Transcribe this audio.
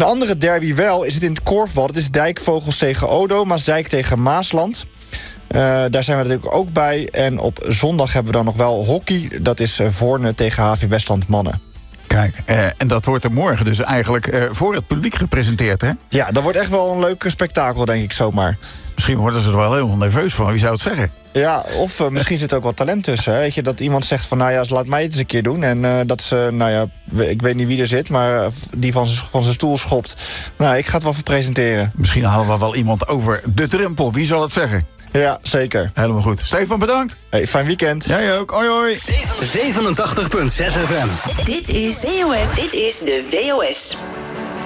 Een andere derby wel is het in het korfbal. Dat is Dijkvogels tegen Odo, Maasdijk tegen Maasland. Daar zijn we natuurlijk ook bij. En op zondag hebben we dan nog wel hockey. Dat is Voorne tegen HV Westland mannen. Kijk, en dat wordt er morgen dus eigenlijk voor het publiek gepresenteerd, hè? Ja, dat wordt echt wel een leuk spektakel, denk ik zomaar. Misschien worden ze er wel helemaal nerveus van, wie zou het zeggen? Ja, of misschien zit er ook wat talent tussen. Hè? Weet je, dat iemand zegt van, nou ja, laat mij het eens een keer doen. En dat ze, nou ja, ik weet niet wie er zit, maar die van zijn stoel schopt. Nou, ik ga het wel even presenteren. Misschien halen we wel iemand over de drempel, wie zal het zeggen? Ja, zeker. Helemaal goed. Stefan, bedankt. Hey, fijn weekend. Jij ook. Hoi, hoi. 87.6 FM. Dit is WOS. Dit is de WOS.